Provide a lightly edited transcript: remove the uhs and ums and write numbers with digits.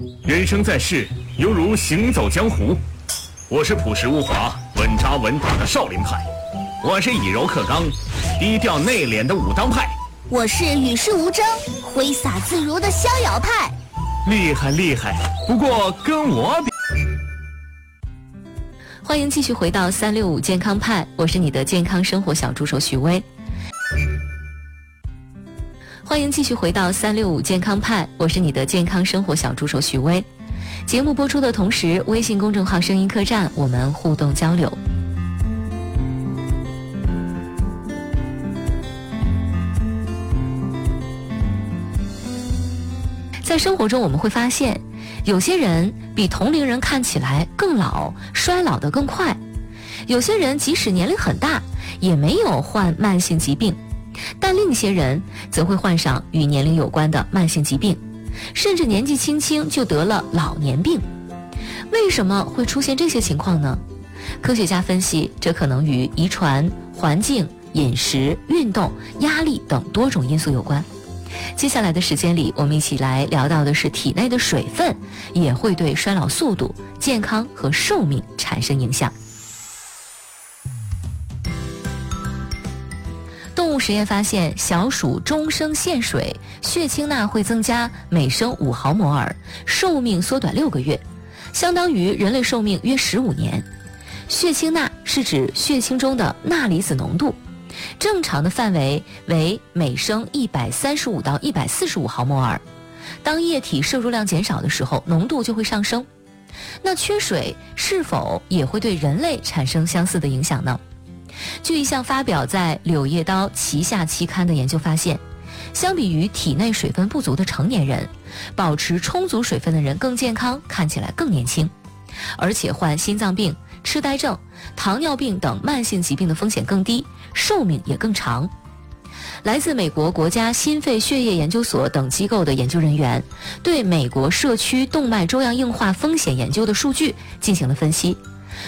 人生在世，犹如行走江湖。我是朴实无华、稳扎稳打的少林派，我是以柔克刚、低调内敛的武当派， 我是与世无争、挥洒自如的逍遥派。 厉害厉害，不过跟我比。 欢迎继续回到365健康派，我是你的健康生活小助手许巍。欢迎继续回到365健康派，我是你的健康生活小助手许巍。节目播出的同时，微信公众号声音客栈我们互动交流。在生活中我们会发现，有些人比同龄人看起来更老，衰老得更快；有些人即使年龄很大，也没有患慢性疾病，但另一些人则会患上与年龄有关的慢性疾病，甚至年纪轻轻就得了老年病。为什么会出现这些情况呢？科学家分析，这可能与遗传、环境、饮食、运动、压力等多种因素有关。接下来的时间里，我们一起来聊到的是体内的水分也会对衰老速度、健康和寿命产生影响。动物实验发现，小鼠终生限水，血清钠会增加每升5毫摩尔，寿命缩短6个月，相当于人类寿命约15年。血清钠是指血清中的钠离子浓度，正常的范围为每升135到145毫摩尔。当液体摄入量减少的时候，浓度就会上升。那缺水是否也会对人类产生相似的影响呢？据一项发表在《柳叶刀》旗下期刊的研究发现，相比于体内水分不足的成年人，保持充足水分的人更健康，看起来更年轻，而且患心脏病、痴呆症、糖尿病等慢性疾病的风险更低，寿命也更长。来自美国国家心肺血液研究所等机构的研究人员对美国社区动脉粥样硬化风险研究的数据进行了分析，